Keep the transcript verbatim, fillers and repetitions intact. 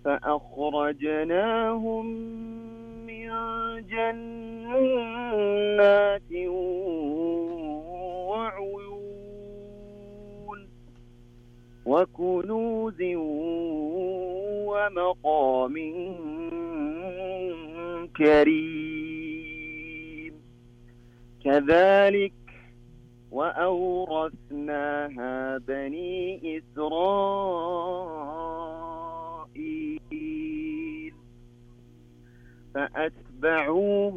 فأخرجناهم من جنات وعيون وكنوز ومقام كريم كذلك وأورثناها بني إسرائيل فأتبعوهم